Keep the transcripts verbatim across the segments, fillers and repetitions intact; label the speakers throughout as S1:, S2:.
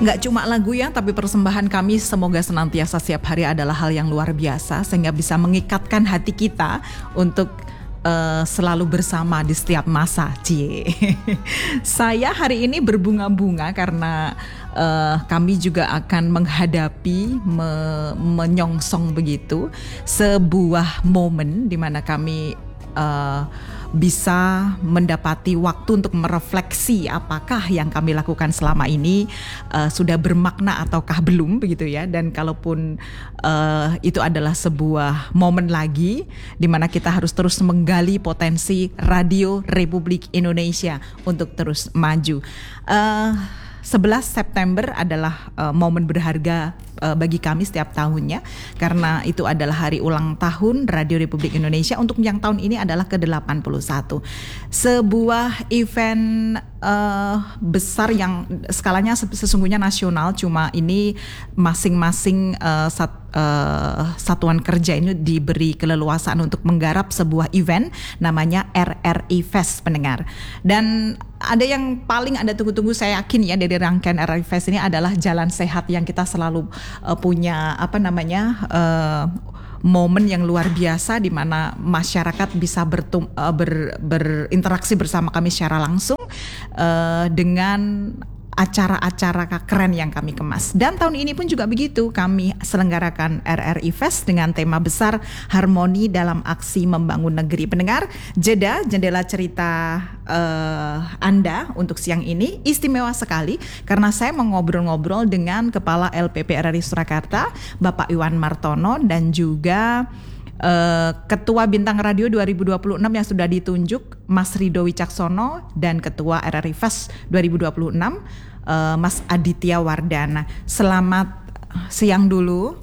S1: Nggak cuma lagu ya, tapi persembahan kami semoga senantiasa setiap hari adalah hal yang luar biasa sehingga bisa mengikatkan hati kita untuk uh, selalu bersama di setiap masa. Cie. Saya hari ini berbunga-bunga karena uh, kami juga akan menghadapi me- menyongsong begitu sebuah momen di mana kami uh, bisa mendapati waktu untuk merefleksi apakah yang kami lakukan selama ini uh, sudah bermakna ataukah belum begitu ya. Dan kalaupun uh, itu adalah sebuah momen lagi di mana kita harus terus menggali potensi Radio Republik Indonesia untuk terus maju. Uh, sebelas September adalah uh, momen berharga uh, bagi kami setiap tahunnya karena itu adalah hari ulang tahun Radio Republik Indonesia untuk yang tahun ini adalah ke delapan puluh satu. Sebuah event uh, besar yang skalanya sesungguhnya nasional, cuma ini masing-masing uh, sat, uh, satuan kerja ini diberi keleluasaan untuk menggarap sebuah event namanya R R I Fest pendengar. Dan ada yang paling Anda tunggu-tunggu saya yakin ya dari rangkaian R R I Fest ini adalah jalan sehat yang kita selalu uh, punya apa namanya uh, momen yang luar biasa di mana masyarakat bisa bertum, uh, ber, berinteraksi bersama kami secara langsung uh, dengan acara-acara keren yang kami kemas. Dan tahun ini pun juga begitu, kami selenggarakan R R I Fest dengan tema besar Harmoni dalam Aksi Membangun Negeri. Pendengar, jeda jendela cerita uh, Anda untuk siang ini istimewa sekali karena saya mau ngobrol-ngobrol dengan Kepala L P P R R I Surakarta, Bapak Iwan Martono, dan juga Uh, Ketua Bintang Radio dua ribu dua puluh enam yang sudah ditunjuk Mas Rido Wicaksono dan Ketua R R I Fest dua ribu dua puluh enam uh, Mas Aditya Wardana. Selamat siang dulu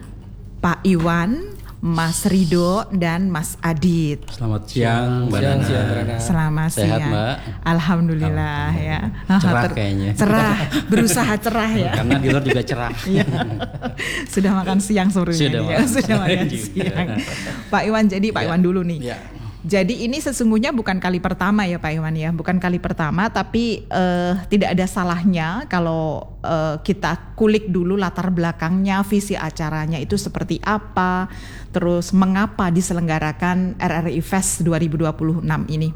S1: Pak Iwan, Mas Rido dan Mas Adit.
S2: Selamat siang Mbak Nana.
S1: Selamat siang.
S2: Sehat Mbak?
S1: Alhamdulillah, Alhamdulillah ya.
S2: Cerah
S1: Ter-
S2: kayaknya.
S1: Cerah, berusaha cerah ya.
S2: Karena di luar juga cerah.
S1: Sudah makan siang sore
S2: Sudah
S1: ini
S2: makan.
S1: ya. Sudah makan siang. Pak Iwan, jadi Pak
S2: ya.
S1: Iwan dulu nih.
S2: Ya.
S1: Jadi ini sesungguhnya bukan kali pertama ya Pak Iwan ya, bukan kali pertama, tapi uh, tidak ada salahnya kalau uh, kita kulik dulu latar belakangnya, visi acaranya itu seperti apa, terus mengapa diselenggarakan R R I Fest dua ribu dua puluh enam ini.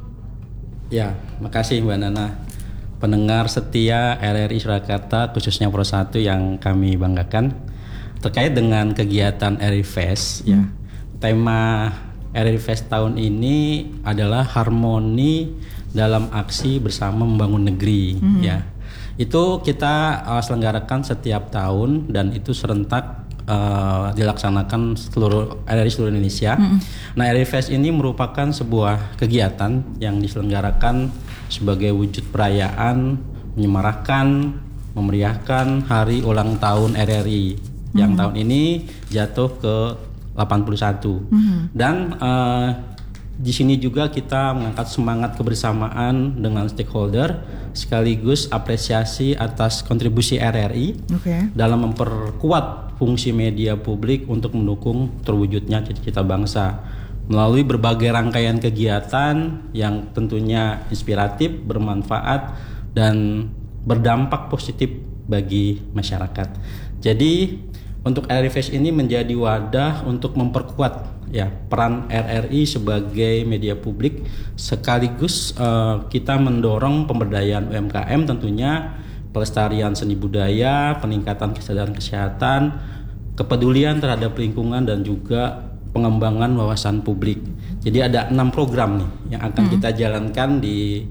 S2: Ya, makasih Mbak Nana. Pendengar setia R R I Surakarta khususnya Pro satu yang kami banggakan terkait dengan kegiatan R R I Fest. Hmm. Ya, tema R R I Fest tahun ini adalah harmoni dalam aksi bersama membangun negeri. Mm-hmm. Ya, itu kita uh, selenggarakan setiap tahun dan itu serentak uh, dilaksanakan seluruh R R I seluruh Indonesia. Mm-hmm. Nah, R R I Fest ini merupakan sebuah kegiatan yang diselenggarakan sebagai wujud perayaan menyemarakan, memeriahkan hari ulang tahun R R I mm-hmm. yang tahun ini jatuh ke delapan puluh satu. Mm-hmm. Dan uh, di sini juga kita mengangkat semangat kebersamaan dengan stakeholder sekaligus apresiasi atas kontribusi R R I okay. dalam memperkuat fungsi media publik untuk mendukung terwujudnya cita-cita bangsa melalui berbagai rangkaian kegiatan yang tentunya inspiratif, bermanfaat dan berdampak positif bagi masyarakat. Jadi untuk R R I Fest ini menjadi wadah untuk memperkuat ya peran R R I sebagai media publik sekaligus uh, kita mendorong pemberdayaan U M K M tentunya, pelestarian seni budaya, peningkatan kesadaran kesehatan, kepedulian terhadap lingkungan dan juga pengembangan wawasan publik. Jadi ada enam program nih yang akan hmm. kita jalankan di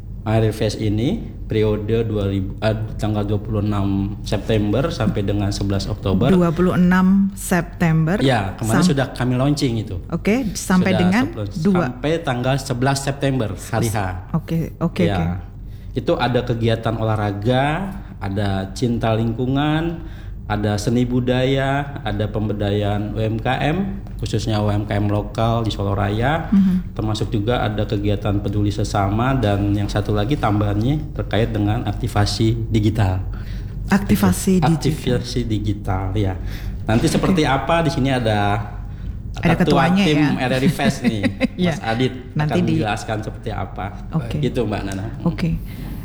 S2: R R I Fest ini periode dua ribu, eh, tanggal dua puluh enam September sampai dengan sebelas Oktober.
S1: dua puluh enam September.
S2: Ya, kemarin
S1: Sam-
S2: sudah kami launching itu.
S1: Oke, okay, sampai sudah dengan dua
S2: sampai tanggal sebelas September hari H.
S1: Oke, okay, oke okay,
S2: ya.
S1: Okay.
S2: Itu ada kegiatan olahraga, ada cinta lingkungan, ada seni budaya, ada pemberdayaan U M K M, khususnya U M K M lokal di Solo Raya, mm-hmm. termasuk juga ada kegiatan peduli sesama dan yang satu lagi tambahannya terkait dengan aktivasi digital.
S1: Aktivasi digital.
S2: Aktivasi digital ya. Nanti seperti okay. apa di sini ada
S1: ada
S2: ketua
S1: ketuanya
S2: tim
S1: ya.
S2: R R I Fest nih, Mas
S1: ya.
S2: Adit
S1: nanti
S2: akan
S1: di...
S2: menjelaskan seperti apa.
S1: Okay.
S2: Gitu Mbak Nana.
S1: Oke. Okay.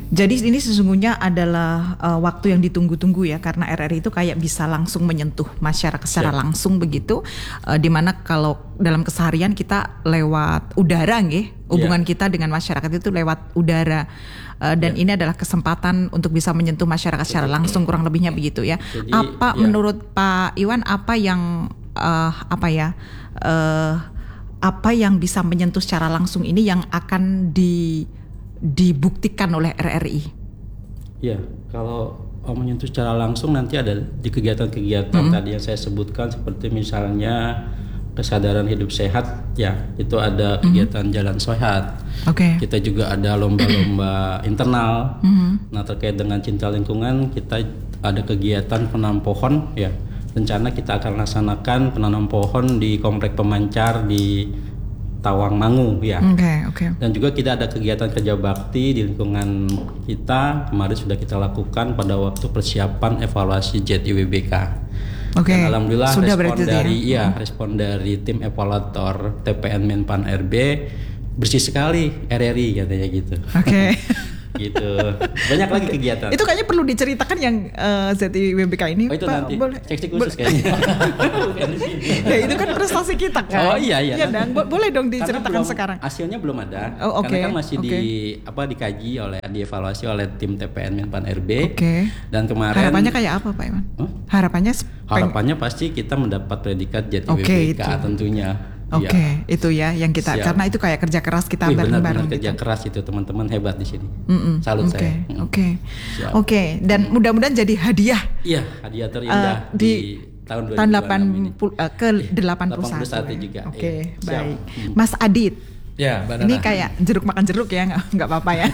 S1: Jadi ini sesungguhnya adalah uh, waktu yang ditunggu-tunggu ya, karena R R I itu kayak bisa langsung menyentuh masyarakat secara
S2: Siap.
S1: langsung begitu. Uh, dimana kalau dalam keseharian kita lewat udara, nggih, hubungan
S2: Ya.
S1: kita dengan masyarakat itu lewat udara. Uh, dan
S2: Ya.
S1: ini adalah kesempatan untuk bisa menyentuh masyarakat secara langsung, kurang lebihnya begitu ya.
S2: Jadi,
S1: apa
S2: ya.
S1: menurut Pak Iwan, apa yang uh, apa ya? Uh, apa yang bisa menyentuh secara langsung ini yang akan di dibuktikan oleh R R I?
S2: Ya, kalau oh, menyentuh secara langsung nanti ada di kegiatan-kegiatan
S1: Mm-hmm.
S2: tadi yang saya sebutkan, seperti misalnya kesadaran hidup sehat, ya itu ada kegiatan mm-hmm. jalan sehat.
S1: Oke. Okay.
S2: Kita juga ada lomba-lomba internal.
S1: Mm-hmm.
S2: Nah, terkait dengan cinta lingkungan, kita ada kegiatan penanam pohon, ya. Rencana kita akan laksanakan penanam pohon di Komplek Pemancar di Tawangmangu, ya.
S1: Oke, okay, oke. Okay.
S2: Dan juga kita ada kegiatan kerja bakti di lingkungan kita. Kemarin sudah kita lakukan pada waktu persiapan evaluasi J I W B K.
S1: Oke. Okay.
S2: Dan alhamdulillah
S1: sudah
S2: respon dari
S1: ya?
S2: ya respon dari tim evaluator T P N Menpan R B bersih sekali, R R I katanya gitu.
S1: Oke. Okay.
S2: Gitu. Banyak lagi kegiatan.
S1: Itu kayaknya perlu diceritakan yang uh, Z I W B K ini.
S2: Oh, itu
S1: Pak,
S2: nanti
S1: boleh.
S2: seksi khusus kayaknya. Bukan di sini.
S1: Ya, itu kan prestasi kita kan.
S2: Oh iya iya.
S1: Ya, dan bo- boleh dong
S2: Karena
S1: diceritakan
S2: belum,
S1: sekarang.
S2: Hasilnya belum ada.
S1: Oh, okay.
S2: Karena kan masih
S1: okay.
S2: di apa dikaji oleh dievaluasi oleh tim T P N Menpan R B.
S1: Oke. Okay.
S2: Dan kemarin
S1: harapannya kayak apa, Pak Iwan?
S2: Huh?
S1: Harapannya speng-
S2: Harapannya pasti kita mendapat predikat J I W B K
S1: okay,
S2: tentunya.
S1: Oke, okay, ya. Itu ya yang kita
S2: Siap.
S1: karena itu kayak kerja keras kita
S2: Wih,
S1: bareng-bareng.
S2: benar-benar kerja
S1: gitu.
S2: keras itu, teman-teman hebat di sini.
S1: Mm-mm.
S2: Salut
S1: okay.
S2: saya.
S1: Oke. Oke. Oke, dan mudah-mudahan jadi hadiah.
S2: Iya, hadiah terindah
S1: uh, di,
S2: di tahun dua ribu dua puluh enam
S1: tahun delapan
S2: ini.
S1: puluh, uh, ke delapan puluh satu.
S2: delapan puluh satu
S1: ya.
S2: juga.
S1: Oke, okay,
S2: Iya.
S1: baik.
S2: Hmm.
S1: Mas Adit.
S3: Ya, Mbak Nana.
S1: Ini kayak jeruk makan jeruk ya, nggak nggak apa-apa ya.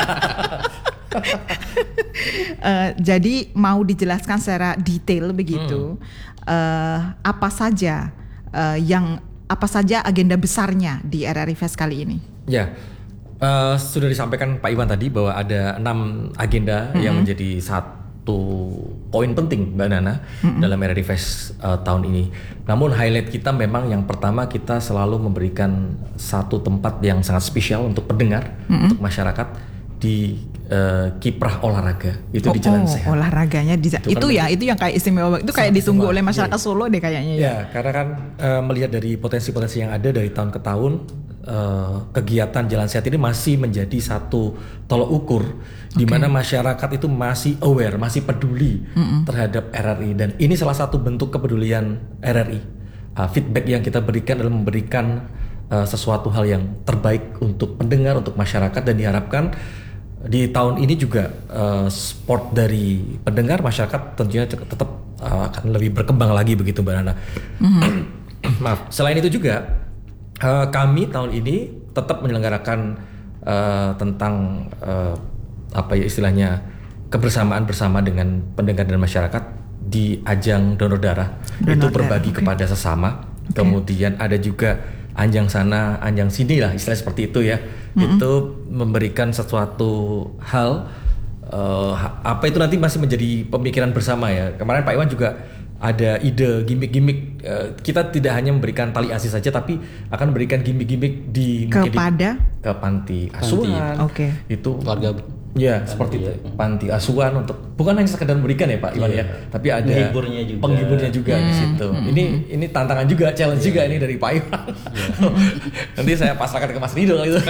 S1: uh, jadi mau dijelaskan secara detail begitu, hmm. uh, apa saja uh, yang apa saja agenda besarnya di R R I Fest kali ini?
S3: Ya, uh, sudah disampaikan Pak Iwan tadi bahwa ada enam agenda mm-hmm. yang menjadi satu poin penting Mbak Nana mm-hmm. dalam R R I Fest uh, tahun ini. Namun highlight kita memang yang pertama, kita selalu memberikan satu tempat yang sangat spesial untuk pendengar, mm-hmm. untuk masyarakat di uh, kiprah olahraga itu
S1: oh,
S3: di Jalan
S1: oh,
S3: Sehat.
S1: Olahraganya di, itu, itu ya, itu yang kayak istimewa, itu kayak ditunggu oleh masyarakat
S3: ya.
S1: Solo deh kayaknya ya.
S3: Ya, karena kan uh, melihat dari potensi-potensi yang ada dari tahun ke tahun, uh, kegiatan Jalan Sehat ini masih menjadi satu tolok ukur di mana okay. masyarakat itu masih aware, masih peduli mm-hmm. terhadap R R I, dan ini salah satu bentuk kepedulian R R I. Uh, feedback yang kita berikan adalah memberikan uh, sesuatu hal yang terbaik untuk pendengar, untuk masyarakat, dan diharapkan di tahun ini juga uh, sport dari pendengar masyarakat tentunya tetap uh, akan lebih berkembang lagi begitu Mbak Nana. Mm-hmm. Maaf. Selain itu juga uh, kami tahun ini tetap menyelenggarakan uh, tentang uh, apa ya istilahnya kebersamaan bersama dengan pendengar dan masyarakat di ajang donor darah.
S1: Donor
S3: itu berbagi
S1: darah, okay.
S3: kepada sesama. Okay. Kemudian ada juga anjang sana, anjang sini lah, istilah seperti itu ya. Mm-hmm. Itu memberikan sesuatu hal uh, apa itu nanti masih menjadi pemikiran bersama ya. Kemarin Pak Iwan juga ada ide gimmick-gimmick, uh, kita tidak hanya memberikan tali asi saja, tapi akan memberikan gimmick-gimmick di
S1: kepada
S3: di, ke panti asuhan.
S1: Oke.
S3: Okay. Itu
S2: keluarga
S3: ya panti, seperti itu, ya. Panti asuhan untuk bukan hanya sekedar memberikan ya Pak Iwan yeah. ya, tapi ada
S2: penghiburnya juga,
S3: penghiburnya juga hmm. di situ.
S1: Hmm.
S3: Ini ini tantangan juga, challenge yeah. juga ini dari Pak Iwan. Yeah. Nanti saya pasrahkan ke Mas Rido itu.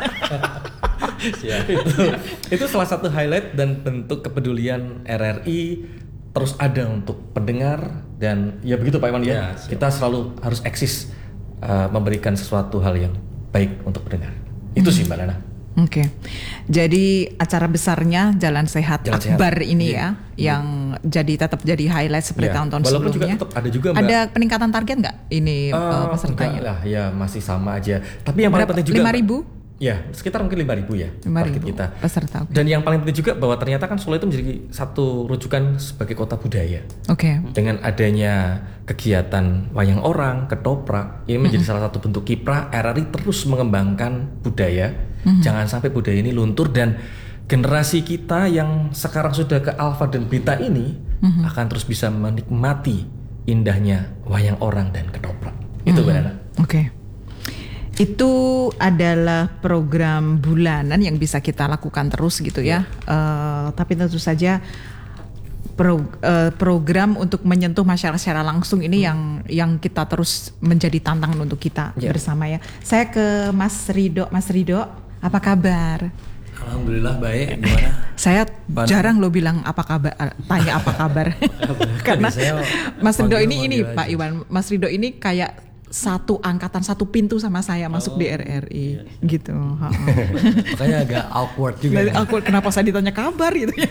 S3: itu, itu salah satu highlight dan bentuk kepedulian R R I terus ada untuk pendengar, dan ya begitu Pak Iwan ya. Yeah, kita selalu harus eksis uh, memberikan sesuatu hal yang baik untuk pendengar. Itu hmm. sih Mbak Nana.
S1: Oke, okay. Jadi acara besarnya Jalan Sehat
S3: Jalan
S1: Akbar
S3: Sehat.
S1: ini
S3: yeah.
S1: ya, yang hmm. jadi tetap jadi highlight seperti
S3: yeah.
S1: tahun-tahun
S3: Walaupun
S1: sebelumnya.
S3: Juga tetap ada juga Mbak.
S1: Ada peningkatan target nggak ini uh, uh, pesertanya?
S3: Lah, ya masih sama aja. Tapi yang paling penting juga
S1: lima ribu?
S3: Ya, sekitar mungkin lima ribu ya target kita.
S1: Peserta. Okay.
S3: Dan yang paling penting juga bahwa ternyata kan Solo itu menjadi satu rujukan sebagai kota budaya.
S1: Oke. Okay.
S3: Dengan adanya kegiatan wayang orang, ketoprak, ini menjadi mm-hmm. salah satu bentuk kiprah R R I terus mengembangkan budaya. Mm-hmm. Jangan sampai budaya ini luntur, dan generasi kita yang sekarang sudah ke alfa dan beta ini mm-hmm. akan terus bisa menikmati indahnya wayang orang dan ketoprak. Itu mm-hmm. benar.
S1: Oke. Okay. Itu adalah program bulanan yang bisa kita lakukan terus gitu ya. Uh, tapi tentu saja pro, uh, program untuk menyentuh masyarakat secara langsung ini hmm. yang yang kita terus menjadi tantangan untuk kita yeah. bersama ya. Saya ke Mas Rido. Mas Rido, apa kabar?
S4: Alhamdulillah baik. Gimana?
S1: Saya Bana. jarang lo bilang apa kabar, tanya apa kabar. Karena Mas Rido ini ini Pak Iwan, Mas Rido ini kayak satu angkatan, satu pintu sama saya masuk oh, di R R I iya. gitu.
S4: Makanya agak awkward juga.
S1: Ya. Awkward kenapa saya ditanya kabar gitu ya.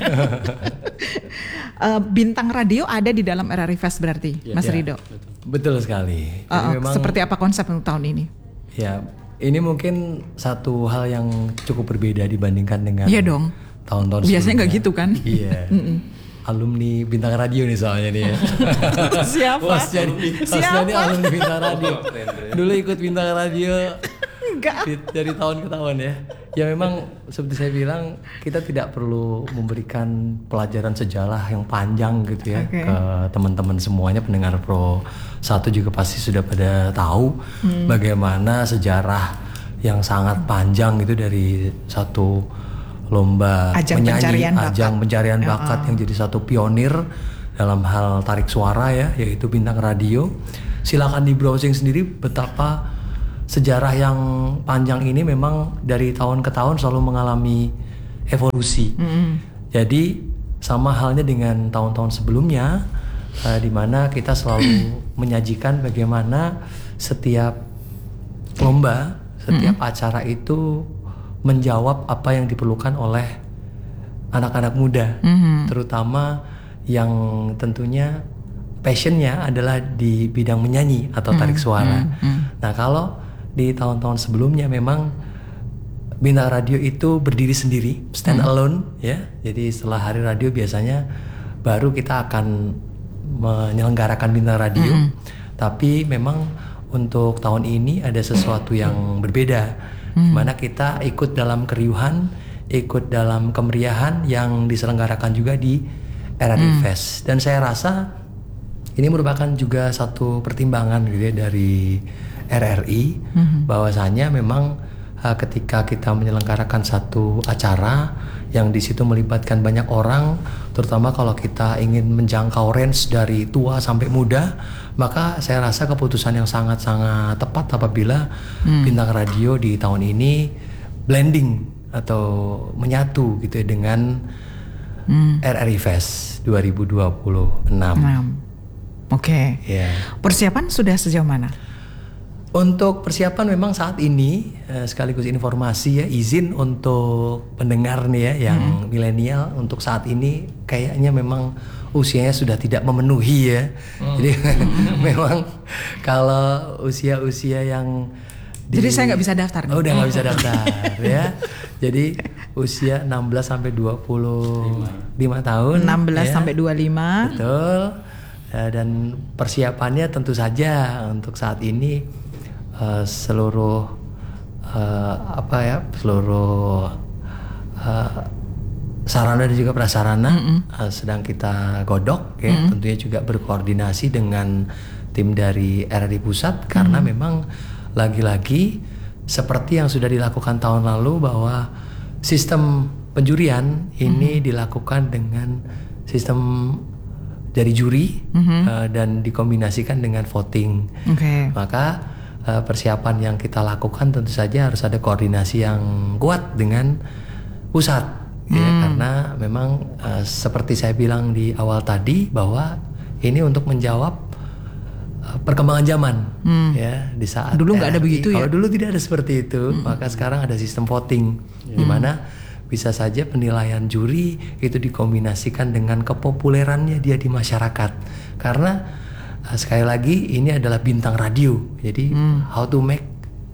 S1: uh, bintang radio ada di dalam R R I Fest berarti, ya, Mas ya, Rido.
S4: Betul, betul sekali.
S1: Uh, memang, seperti apa konsep untuk tahun ini?
S4: Ya, ini mungkin satu hal yang cukup berbeda dibandingkan dengan
S1: iya dong.
S4: tahun-tahun
S1: biasanya nggak gitu kan?
S4: Iya. Alumni bintang radio nih soalnya nih ya.
S1: Siapa?
S4: Hostnya Siapa? Ini alumni bintang radio. Dulu ikut bintang radio.
S1: Enggak.
S4: Dari tahun ke tahun ya. Ya memang seperti saya bilang, kita tidak perlu memberikan pelajaran sejarah yang panjang gitu ya okay. ke teman-teman semuanya. Pendengar Pro satu juga pasti sudah pada tahu hmm. bagaimana sejarah yang sangat panjang gitu dari satu lomba
S1: ajang
S4: menyanyi,
S1: pencarian
S4: ajang
S1: bakat.
S4: pencarian bakat
S1: oh.
S4: yang jadi satu pionir dalam hal tarik suara ya, yaitu bintang radio. Silakan di browsing sendiri betapa sejarah yang panjang ini memang dari tahun ke tahun selalu mengalami evolusi. Mm-hmm. Jadi sama halnya dengan tahun-tahun sebelumnya, uh, di mana kita selalu menyajikan bagaimana setiap lomba, setiap mm-hmm. acara itu menjawab apa yang diperlukan oleh anak-anak muda, mm-hmm. terutama yang tentunya passionnya adalah di bidang menyanyi atau tarik suara. Mm-hmm. Nah kalau di tahun-tahun sebelumnya memang bintang radio itu berdiri sendiri, stand mm-hmm. alone ya. Jadi setelah hari radio biasanya baru kita akan menyelenggarakan bintang radio. Mm-hmm. Tapi memang untuk tahun ini ada sesuatu yang berbeda. Hmm. Dimana kita ikut dalam keriuhan, ikut dalam kemeriahan yang diselenggarakan juga di R R I hmm. Fest. Dan saya rasa ini merupakan juga satu pertimbangan gitu ya dari R R I, hmm. bahwasanya memang uh, ketika kita menyelenggarakan satu acara yang di situ melibatkan banyak orang, terutama kalau kita ingin menjangkau range dari tua sampai muda, maka saya rasa keputusan yang sangat-sangat tepat apabila hmm. bintang radio di tahun ini blending atau menyatu gitu ya dengan hmm. R R I Fest dua ribu dua puluh enam.
S1: Oke. Okay.
S4: Yeah.
S1: Persiapan sudah sejauh mana?
S4: Untuk persiapan memang saat ini eh, sekaligus informasi ya, izin untuk pendengar nih ya yang hmm. milenial, untuk saat ini kayaknya memang usianya sudah tidak memenuhi ya. Hmm. Jadi memang kalau usia-usia yang di,
S1: jadi saya nggak bisa daftar.
S4: Oh, udah nggak bisa daftar ya. Jadi usia enam belas sampai dua puluh lima tahun.
S1: enam belas
S4: ya.
S1: sampai dua puluh lima.
S4: Betul. Ya, dan persiapannya tentu saja untuk saat ini Uh, seluruh uh, apa ya seluruh uh, sarana dan juga prasarana mm-hmm. uh, sedang kita godok ya, mm-hmm. tentunya juga berkoordinasi dengan tim dari R R I Pusat, karena mm-hmm. memang lagi-lagi seperti yang sudah dilakukan tahun lalu bahwa sistem penjurian ini mm-hmm. dilakukan dengan sistem dari juri mm-hmm. uh, dan dikombinasikan dengan voting.
S1: Okay.
S4: Maka persiapan yang kita lakukan tentu saja harus ada koordinasi yang kuat dengan pusat hmm. ya, karena memang uh, seperti saya bilang di awal tadi bahwa ini untuk menjawab uh, perkembangan zaman hmm. ya, di saat
S1: dulu nggak ada begitu
S4: ya.
S1: Kalau
S4: dulu tidak ada seperti itu, hmm. maka sekarang ada sistem voting hmm. di mana bisa saja penilaian juri itu dikombinasikan dengan kepopulerannya dia di masyarakat, karena sekali lagi ini adalah bintang radio, jadi hmm. how to make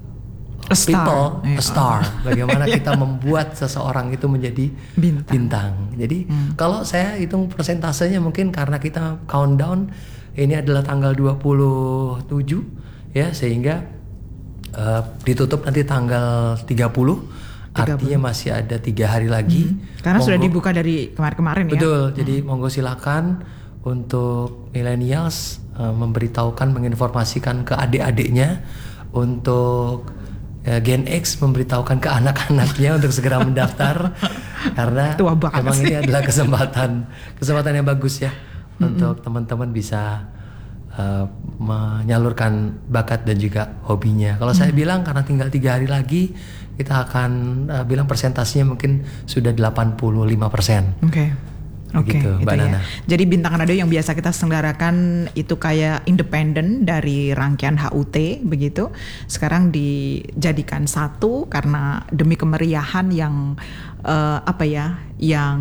S1: a
S4: people
S1: star.
S4: a star. Bagaimana kita membuat seseorang itu menjadi bintang. bintang. Jadi hmm. kalau saya hitung persentasenya mungkin karena kita countdown ini adalah tanggal dua puluh tujuh ya, sehingga uh, ditutup nanti tanggal tiga puluh. tiga puluh. Artinya masih ada tiga hari lagi. Hmm.
S1: Karena
S4: monggo,
S1: sudah dibuka dari kemarin-kemarin ya.
S4: Betul. Jadi hmm. monggo silakan untuk millennials uh, memberitahukan, menginformasikan ke adik-adiknya untuk ya, Gen X memberitahukan ke anak-anaknya untuk segera mendaftar karena
S1: Tua banget
S4: memang
S1: sih.
S4: ini adalah kesempatan kesempatan yang bagus ya mm-hmm. untuk teman-teman bisa uh, menyalurkan bakat dan juga hobinya. Kalau mm-hmm. saya bilang karena tinggal tiga hari lagi kita akan uh, bilang persentasinya mungkin sudah delapan puluh lima persen.
S1: Oke. Okay. Oke, okay,
S4: gitu,
S1: itu
S4: Mbak
S1: ya.
S4: Nana.
S1: Jadi Bintang Radio yang biasa kita selenggarakan itu kayak independen dari rangkaian H U T begitu. Sekarang dijadikan satu karena demi kemeriahan yang uh, apa ya, yang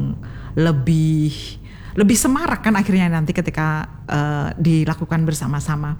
S1: lebih lebih semarak kan akhirnya nanti ketika uh, dilakukan bersama-sama.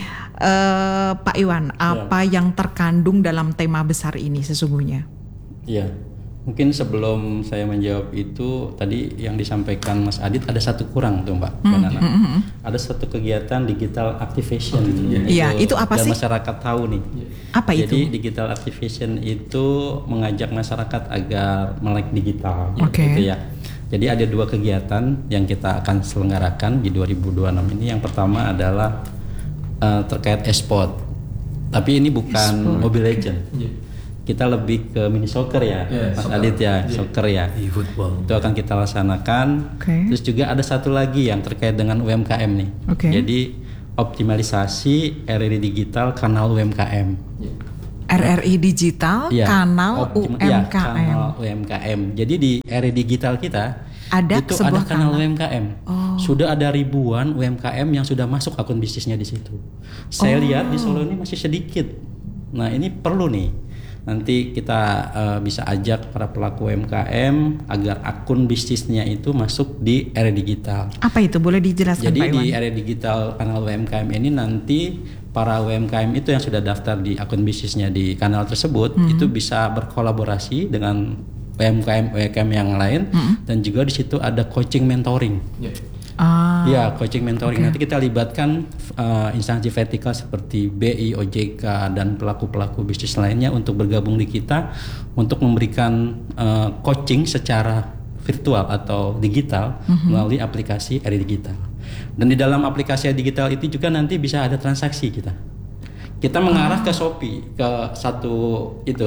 S1: Uh, Pak Iwan, apa ya. yang terkandung dalam tema besar ini sesungguhnya?
S2: Iya. Mungkin sebelum saya menjawab itu tadi yang disampaikan Mas Adit ada satu kurang tuh Mbak
S1: mm,
S2: Nana.
S1: Mm, mm,
S2: ada satu kegiatan digital activation.
S1: Iya, itu, itu apa
S2: dan
S1: sih?
S2: Masyarakat tahu nih.
S1: Apa
S2: Jadi,
S1: itu?
S2: Jadi digital activation itu mengajak masyarakat agar melek digital.
S1: Oke. Okay.
S2: Gitu ya. Jadi ada dua kegiatan yang kita akan selenggarakan di dua ribu dua puluh enam ini. Yang pertama adalah uh, terkait e-sport. Tapi ini bukan e-sport. Mobile Legend. Yeah. Kita lebih ke mini soccer ya, yeah, Mas soccer. Adit ya, yeah. soccer ya.
S4: E-football.
S2: Itu akan kita laksanakan.
S1: Okay.
S2: Terus juga ada satu lagi yang terkait dengan U M K M nih.
S1: Okay.
S2: Jadi optimalisasi R R I digital kanal U M K M.
S1: Yeah. R R I digital ya, kanal optim- U M K M.
S2: Ya, kanal U M K M. Jadi di R R I digital kita
S1: ada
S2: itu ada kanal, kanal U M K M.
S1: Oh.
S2: Sudah ada ribuan U M K M yang sudah masuk akun bisnisnya di situ. Saya oh. lihat di Solo ini masih sedikit. Nah, ini perlu nih. Nanti kita uh, bisa ajak para pelaku U M K M agar akun bisnisnya itu masuk di R R I digital.
S1: Apa itu? Boleh dijelaskan
S2: Jadi
S1: Pak Iwan?
S2: di R R I digital kanal U M K M ini nanti para U M K M itu yang sudah daftar di akun bisnisnya di kanal tersebut mm-hmm. itu bisa berkolaborasi dengan U M K M U M K M yang lain mm-hmm. dan juga di situ ada coaching mentoring. Yeah.
S1: Ah,
S2: ya, coaching mentoring. Okay. Nanti kita libatkan uh, instansi vertikal seperti B I, O J K dan pelaku-pelaku bisnis lainnya untuk bergabung di kita untuk memberikan uh, coaching secara virtual atau digital mm-hmm. melalui aplikasi R I Digital. Dan di dalam aplikasi digital itu juga nanti bisa ada transaksi kita. Kita mengarah ke Shopee, ke satu itu.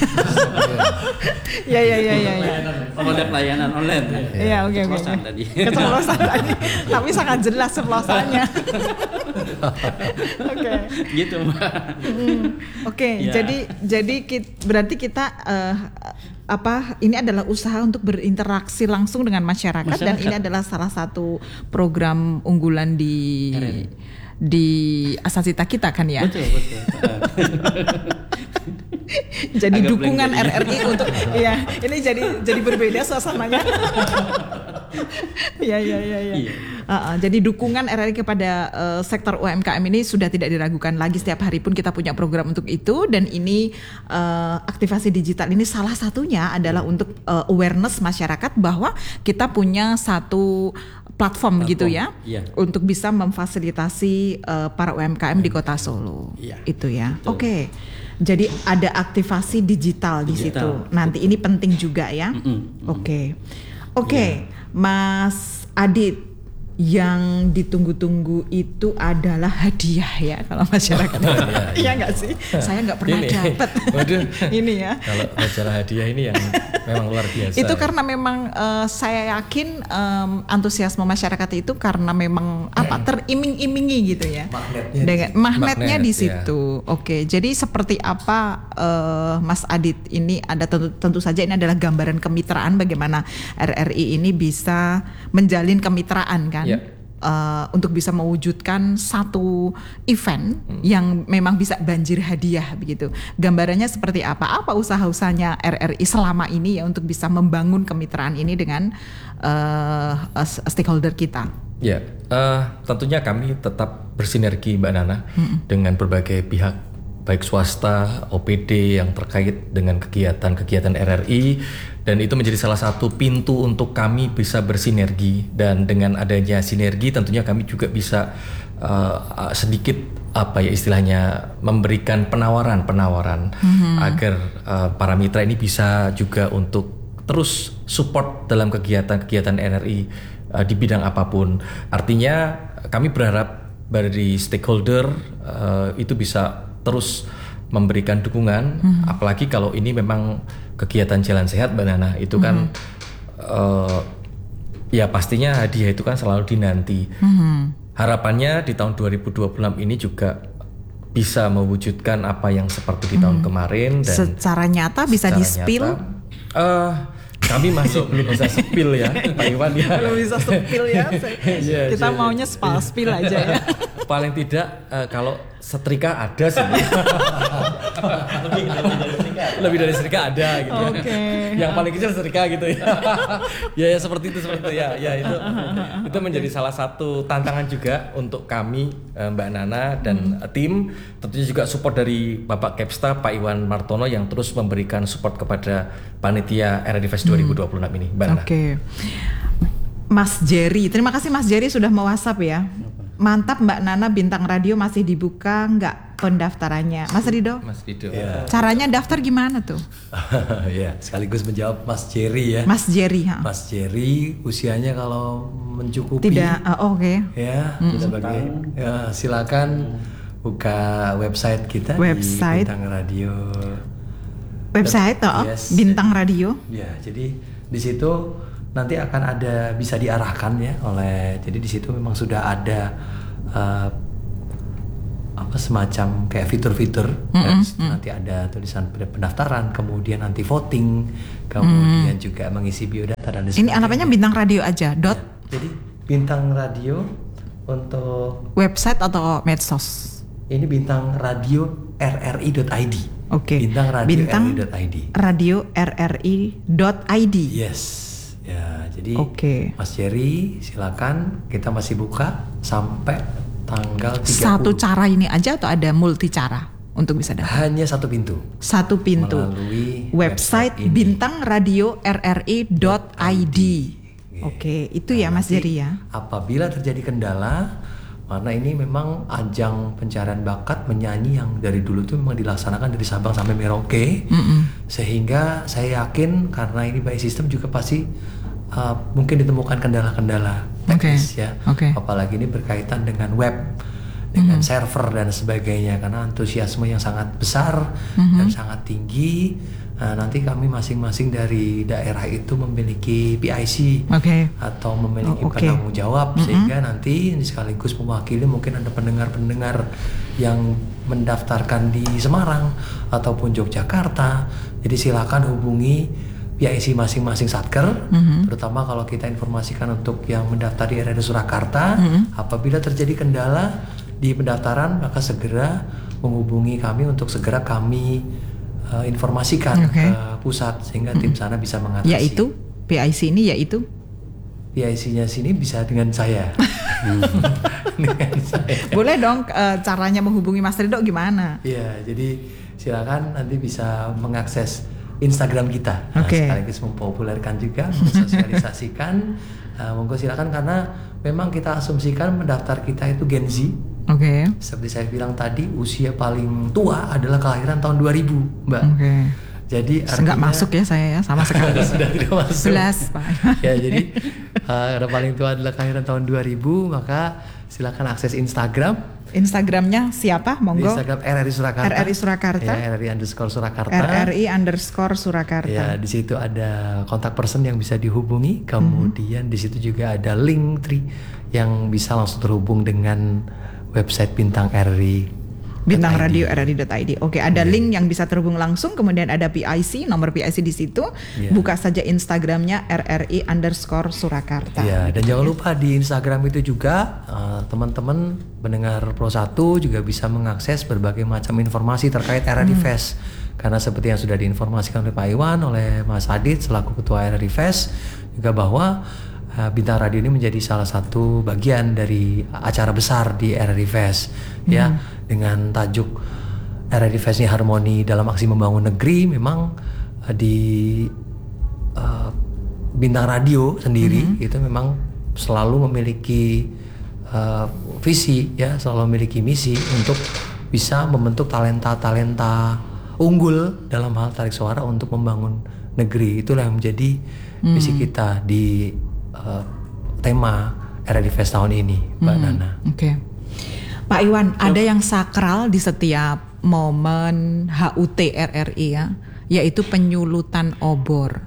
S1: Ya ya ya ya.
S2: Produk layanan online.
S1: Iya, oke oke.
S2: Tadi.
S1: Keceplosan tadi. Tapi sangat jelas ceplosannya. Oke.
S2: Gitu, Mbak.
S1: Mm, oke, okay. ya. jadi jadi kita, berarti kita uh, apa ini adalah usaha untuk berinteraksi langsung dengan masyarakat, masyarakat. Dan ini adalah salah satu program unggulan di R R I. Di Asasita kita kan ya.
S2: Betul betul.
S1: Jadi agak dukungan R R I untuk ya ini jadi jadi berbeda suasananya. Iya iya iya. Ya. Uh, uh, jadi dukungan R R I kepada uh, sektor U M K M ini sudah tidak diragukan lagi. Setiap hari pun kita punya program untuk itu dan ini uh, aktivasi digital ini salah satunya adalah untuk uh, awareness masyarakat bahwa kita punya satu platform, platform gitu ya, iya. untuk bisa memfasilitasi uh, para U M K M di Kota Solo, iya. itu ya. Oke, okay. Jadi ada aktivasi digital, digital di situ. Nanti ini penting juga ya. Oke, mm-hmm. oke, okay. okay. yeah. Mas Adit. Yang ditunggu-tunggu itu adalah hadiah ya kalau masyarakat. Iya nggak sih? Saya nggak pernah dapat. Ini ya.
S3: Kalau acara hadiah ini yang memang luar biasa.
S1: Itu
S3: ya.
S1: Karena memang uh, saya yakin um, antusiasme masyarakat itu karena memang apa teriming-imingi gitu ya.
S4: Magnetnya.
S1: Dengan magnetnya
S3: Magnet,
S1: di situ. Ya. Oke, jadi seperti apa uh, Mas Adit ini ada tentu, tentu saja ini adalah gambaran kemitraan bagaimana R R I ini bisa menjalin kemitraan kan. Ya. Uh, untuk bisa mewujudkan satu event hmm. yang memang bisa banjir hadiah begitu. Gambarannya seperti apa? Apa usaha-usahanya R R I selama ini ya untuk bisa membangun kemitraan ini dengan uh, stakeholder kita?
S3: Ya, uh, tentunya kami tetap bersinergi Mbak Nana hmm. dengan berbagai pihak baik swasta, O P D yang terkait dengan kegiatan-kegiatan R R I. Dan itu menjadi salah satu pintu untuk kami bisa bersinergi, dan dengan adanya sinergi tentunya kami juga bisa uh, sedikit apa ya istilahnya memberikan penawaran-penawaran mm-hmm. agar uh, para mitra ini bisa juga untuk terus support dalam kegiatan-kegiatan R R I uh, di bidang apapun. Artinya kami berharap dari stakeholder uh, itu bisa terus memberikan dukungan, hmm. apalagi kalau ini memang kegiatan Jalan Sehat Mbak Nana, itu kan hmm. uh, ya pastinya hadiah itu kan selalu dinanti. Hmm. Harapannya di tahun dua ribu dua puluh enam ini juga bisa mewujudkan apa yang seperti di tahun hmm. kemarin dan
S1: secara nyata bisa di-spill.
S3: Uh, kami masih belum bisa spill ya, Pak Iwan ya.
S1: Belum bisa spill ya. yeah, Kita yeah, maunya spal spill aja ya.
S3: Paling tidak uh, kalau setrika ada sih. lebih, lebih dari setrika. Lebih dari setrika ada gitu. Oke. Okay. Yang paling kecil setrika gitu ya. ya, ya seperti itu seperti itu ya. Ya itu itu menjadi salah satu tantangan juga untuk kami Mbak Nana dan hmm. tim. Tentunya juga support dari Bapak Kepsta Pak Iwan Martono yang terus memberikan support kepada panitia R R I Fest dua ribu dua puluh enam ini, Mbak Nana. Oke.
S1: Okay. Mas Jerry, terima kasih Mas Jerry sudah mau WhatsApp ya. Mantap Mbak Nana, Bintang Radio masih dibuka nggak pendaftarannya? Mas Rido?
S3: Mas Rido.
S4: Ya.
S1: Caranya daftar gimana tuh?
S4: ya, sekaligus menjawab Mas Jerry ya.
S1: Mas Jerry, ha?
S4: Mas Jerry usianya kalau mencukupi.
S1: Tidak, uh, oke. Okay.
S4: Ya, mm-hmm. sebagai ya, silakan buka website kita
S1: website.
S4: di Bintang Radio.
S1: Website oh, yes. Bintang Radio.
S4: Ya, jadi di situ nanti akan ada bisa diarahkan ya oleh, jadi di situ memang sudah ada uh, apa semacam kayak fitur-fitur mm-hmm. ya, mm-hmm. nanti ada tulisan pendaftaran, kemudian nanti voting, kemudian mm. juga mengisi biodata dan
S1: sebagainya. Ini alamatnya Bintang Radio aja. Dot.
S4: Ya, jadi Bintang Radio untuk
S1: website atau medsos.
S4: Ini Bintang Radio R R I dot I D.
S1: Oke. Okay.
S4: Bintang Radio
S1: Bintang
S4: R R I dot I D.
S1: Radio R R I dot I D.
S4: Yes. Ya, jadi
S1: okay.
S4: Mas Jerry silakan, kita masih buka sampai tanggal tiga puluh.
S1: Satu cara ini aja atau ada multi cara untuk bisa daftar?
S4: Hanya satu pintu.
S1: Satu pintu.
S4: Melalui
S1: website, website Bintang Radio R R I dot I D. Oke, okay, itu nah, ya Mas Jerry ya.
S4: Apabila terjadi kendala, karena ini memang ajang pencarian bakat menyanyi yang dari dulu tuh memang dilaksanakan dari Sabang sampai Merauke, mm-hmm. sehingga saya yakin karena ini by system juga pasti uh, mungkin ditemukan kendala-kendala teknis okay. ya, okay. apalagi ini berkaitan dengan web, dengan mm-hmm. server dan sebagainya, karena antusiasme yang sangat besar mm-hmm. dan sangat tinggi. Nah, nanti kami masing-masing dari daerah itu memiliki P I C
S1: okay.
S4: atau memiliki
S1: oh, okay.
S4: penanggung jawab, mm-hmm. sehingga nanti ini sekaligus mewakili mungkin ada pendengar-pendengar yang mendaftarkan di Semarang ataupun Yogyakarta. Jadi silakan hubungi P I C masing-masing satker, mm-hmm. terutama kalau kita informasikan untuk yang mendaftar di R R I Surakarta, mm-hmm. apabila terjadi kendala di pendaftaran maka segera menghubungi kami untuk segera kami Uh, informasikan okay. ke pusat sehingga tim sana bisa mengatasi.
S1: Yaitu P I C ini yaitu
S4: P I C-nya sini bisa dengan saya. dengan saya.
S1: Boleh dong uh, caranya menghubungi Mas Rido gimana?
S4: Iya, jadi silakan nanti bisa mengakses Instagram kita.
S1: Okay.
S4: Nah, sekaligus mempopulerkan juga, mensosialisasikan. uh, monggo silakan karena memang kita asumsikan pendaftar kita itu Gen Z.
S1: Oke. Okay.
S4: Seperti saya bilang tadi, usia paling tua adalah kelahiran tahun dua ribu, Mbak. Oke. Okay. Jadi artinya
S1: nggak masuk ya saya ya sama sekali.
S4: Sudah tidak masuk.
S1: Sebelas, Pak.
S4: Ya, jadi uh, yang paling tua adalah kelahiran tahun dua ribu, maka silakan akses Instagram.
S1: Instagramnya siapa? Monggo.
S4: Instagram R R I Surakarta.
S1: R R I Surakarta.
S4: Ya, R R I underscore Surakarta.
S1: R R I underscore Surakarta.
S4: Ya, di situ ada kontak person yang bisa dihubungi. Kemudian mm-hmm. di situ juga ada link tree yang bisa langsung terhubung dengan website Bintang R R I.
S1: Bintang Radio R R I dot I D. Oke, ada yeah. link yang bisa terhubung langsung, kemudian ada P I C, nomor P I C di situ. Yeah. Buka saja Instagramnya R R I underscore Surakarta.
S4: Ya, yeah, dan jangan lupa di Instagram itu juga uh, teman-teman pendengar Pro satu juga bisa mengakses berbagai macam informasi terkait R R I hmm. Fest. Karena seperti yang sudah diinformasikan oleh Pak Iwan, oleh Mas Adit selaku Ketua R R I Fest, juga bahwa Bintang Radio ini menjadi salah satu bagian dari acara besar di R R I Fest, hmm. ya, dengan tajuk R R I Fest ini Harmoni dalam Aksi Membangun Negeri. Memang uh, di uh, Bintang Radio sendiri hmm. itu memang selalu memiliki uh, visi, ya, selalu memiliki misi untuk bisa membentuk talenta-talenta unggul dalam hal tarik suara untuk membangun negeri. Itulah yang menjadi hmm. misi kita di Uh, tema R R I Fest tahun ini, Mbak hmm, Nana.
S1: Oke, okay. Pak Iwan, ada yang sakral di setiap momen H U T R R I ya, yaitu penyulutan obor.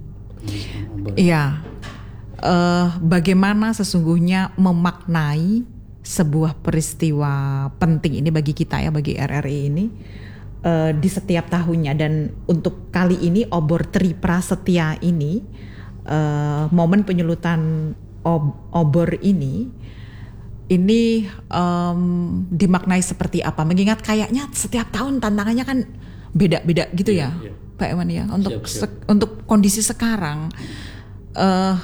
S1: Iya, uh, bagaimana sesungguhnya memaknai sebuah peristiwa penting ini bagi kita ya, bagi R R I ini uh, di setiap tahunnya. Dan untuk kali ini obor Tri Prasetya ini, uh, momen penyulutan ob- obor ini, ini um, dimaknai seperti apa? Mengingat kayaknya setiap tahun tantangannya kan beda-beda gitu ya, ya, ya. Pak Ewan ya. Untuk siap, siap. Se- untuk kondisi sekarang. Uh,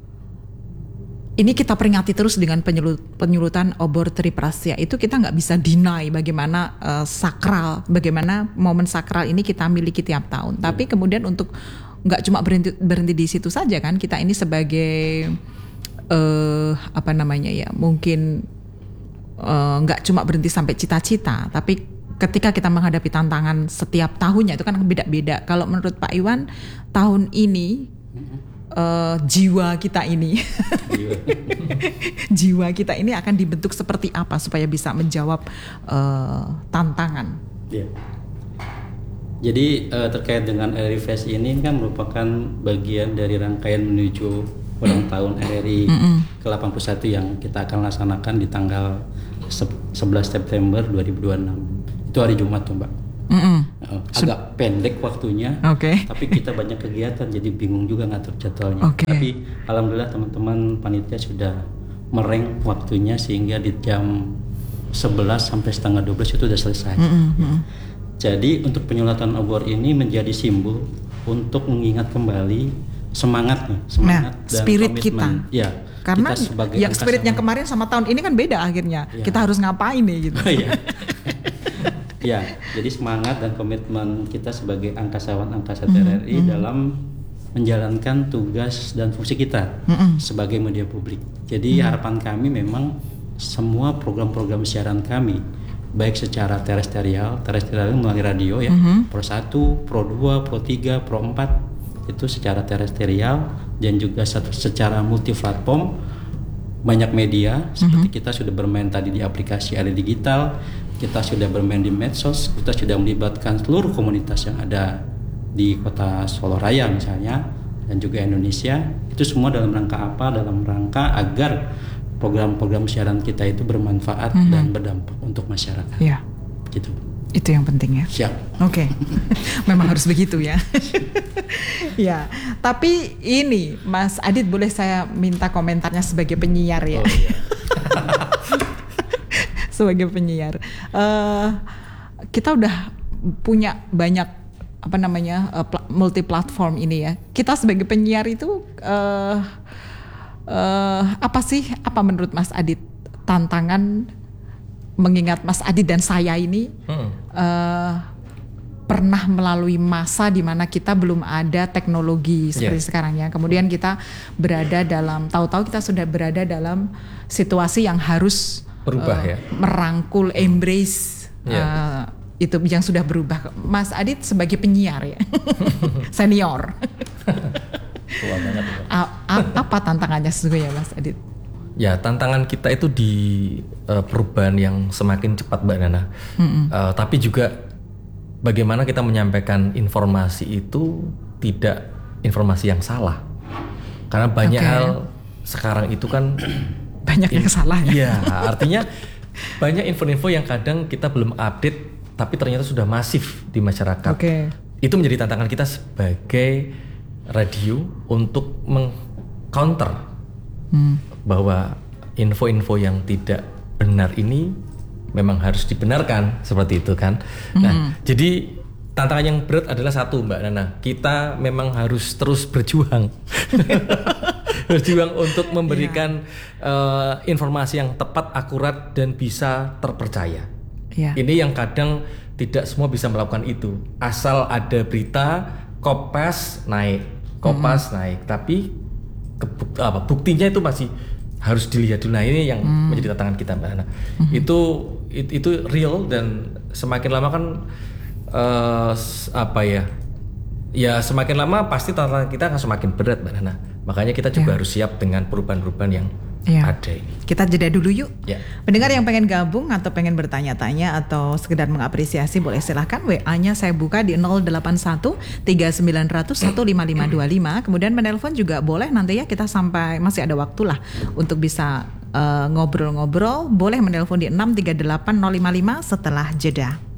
S1: ini kita peringati terus dengan penyulut, penyulutan obor Tri Prasetya. Itu kita nggak bisa deny bagaimana uh, sakral, bagaimana momen sakral ini kita miliki tiap tahun. Tapi kemudian untuk nggak cuma berhenti berhenti di situ saja kan, kita ini sebagai uh, apa namanya ya, mungkin uh, nggak cuma berhenti sampai cita-cita, tapi ketika kita menghadapi tantangan setiap tahunnya itu kan beda-beda. Kalau menurut Pak Iwan, tahun ini Uh, jiwa kita ini jiwa. jiwa kita ini akan dibentuk seperti apa supaya bisa menjawab uh, tantangan.
S2: Ya. Jadi uh, terkait dengan R R I Fest ini kan merupakan bagian dari rangkaian menuju ulang tahun R R I mm-hmm. ke delapan puluh satu yang kita akan laksanakan di tanggal sebelas September dua ribu dua puluh enam. Itu hari Jumat tuh, Mbak. Mm-hmm. Agak pendek waktunya, okay. Tapi kita banyak kegiatan jadi bingung juga ngatur jadwalnya. Okay. Tapi alhamdulillah teman-teman panitia sudah mereng waktunya sehingga di jam sebelas sampai setengah dua belas itu sudah selesai. Mm-hmm. Jadi untuk penyulatan obor ini menjadi simbol untuk mengingat kembali semangatnya, semangat
S1: nah,
S2: dan
S1: spirit
S2: komitmen.
S1: Kita.
S2: Ya,
S1: karena
S2: kita sebagai
S1: yang spirit yang kemarin sama tahun ini kan beda akhirnya. Ya. Kita harus ngapain nih gitu.
S2: Ya. Ya, jadi semangat dan komitmen kita sebagai angkasawan angkasa T R R I mm-hmm. dalam menjalankan tugas dan fungsi kita mm-hmm. sebagai media publik. Jadi mm-hmm. harapan kami memang semua program-program siaran kami, baik secara terestrial, terestrial melalui radio ya, mm-hmm. Pro satu, Pro dua, Pro tiga, Pro empat itu secara terestrial dan juga secara multiplatform, banyak media mm-hmm. seperti kita sudah bermain tadi di aplikasi R R I Digital. Kita sudah bermain di medsos, kita sudah melibatkan seluruh komunitas yang ada di kota Solo Raya misalnya, dan juga Indonesia. Itu semua dalam rangka apa? Dalam rangka agar program-program siaran kita itu bermanfaat mm-hmm. dan berdampak untuk masyarakat.
S1: Ya.
S2: Gitu.
S1: Itu yang penting ya.
S2: Siap.
S1: Oke. Okay. Memang harus begitu ya. Ya. Tapi ini, Mas Adit, boleh saya minta komentarnya sebagai penyiar ya? Oh, iya. Sebagai penyiar, uh, kita udah punya banyak apa namanya uh, pl- multi platform ini ya. Kita sebagai penyiar itu uh, uh, apa sih? Apa menurut Mas Adit tantangan, mengingat Mas Adit dan saya ini hmm. uh, pernah melalui masa di mana kita belum ada teknologi seperti yeah. sekarang ya. Kemudian kita berada dalam, tahu-tahu kita sudah berada dalam situasi yang harus
S3: berubah uh, ya,
S1: merangkul, embrace yeah. uh, itu yang sudah berubah. Mas Adit sebagai penyiar ya, senior.
S3: Tua banget.
S1: A- a- apa tantangannya sesungguhnya Mas Adit?
S3: Ya, tantangan kita itu di uh, perubahan yang semakin cepat, Mbak Nana. Uh, tapi juga bagaimana kita menyampaikan informasi itu tidak informasi yang salah. Karena banyak okay. hal sekarang itu kan
S1: banyak yang salah ya.
S3: Iya, artinya banyak info-info yang kadang kita belum update tapi ternyata sudah masif di masyarakat.
S1: Okay.
S3: Itu menjadi tantangan kita sebagai radio untuk meng-counter hmm. bahwa info-info yang tidak benar ini memang harus dibenarkan, seperti itu kan. Hmm. Nah, jadi tantangan yang berat adalah satu, Mbak Nana, kita memang harus terus berjuang. Berjuang untuk memberikan yeah. uh, informasi yang tepat, akurat, dan bisa terpercaya. Yeah. Ini yang kadang tidak semua bisa melakukan itu. Asal ada berita, Kompas naik, Kompas mm-hmm. naik, tapi ke, apa, buktinya itu masih harus dilihat dulu. Nah, ini yang mm. menjadi tantangan kita, Mbak Nana. Mm-hmm. Itu, itu itu real, dan semakin lama kan uh, apa ya? Ya semakin lama pasti tantangan kita akan semakin berat, Mbak Nana. Makanya kita juga ya. harus siap dengan perubahan-perubahan yang
S1: Ya.
S3: ada ini.
S1: Kita jeda dulu yuk.
S3: Ya.
S1: Pendengar yang pengen gabung atau pengen bertanya-tanya atau sekedar mengapresiasi boleh silahkan W A-nya saya buka di nol delapan satu tiga sembilan nol nol satu lima lima dua lima. Kemudian menelpon juga boleh, nanti ya kita sampai masih ada waktu lah untuk bisa uh, ngobrol-ngobrol. Boleh menelpon di enam tiga delapan nol lima lima setelah jeda.